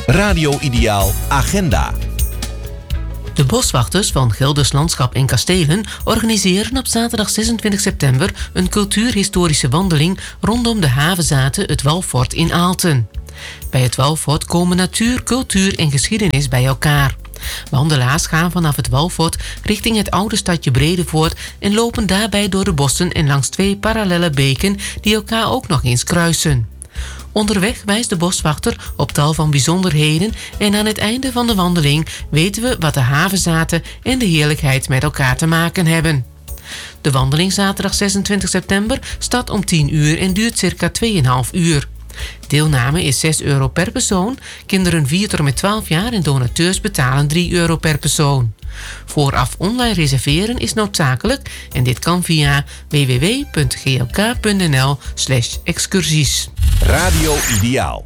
Radio Ideaal Agenda. De boswachters van Gelders Landschap en Kastelen organiseren op zaterdag 26 september een cultuurhistorische wandeling rondom de havezathe het Walfort in Aalten. Bij het Walfort komen natuur, cultuur en geschiedenis bij elkaar. Wandelaars gaan vanaf het Walfort richting het oude stadje Bredevoort en lopen daarbij door de bossen en langs 2 parallelle beken die elkaar ook nog eens kruisen. Onderweg wijst de boswachter op tal van bijzonderheden en aan het einde van de wandeling weten we wat de havezathe en de heerlijkheid met elkaar te maken hebben. De wandeling zaterdag 26 september start om 10 uur en duurt circa 2,5 uur. Deelname is €6 per persoon, kinderen 4 tot en met 12 jaar en donateurs betalen €3 per persoon. Vooraf online reserveren is noodzakelijk en dit kan via www.glk.nl/excursies. Radio Ideaal.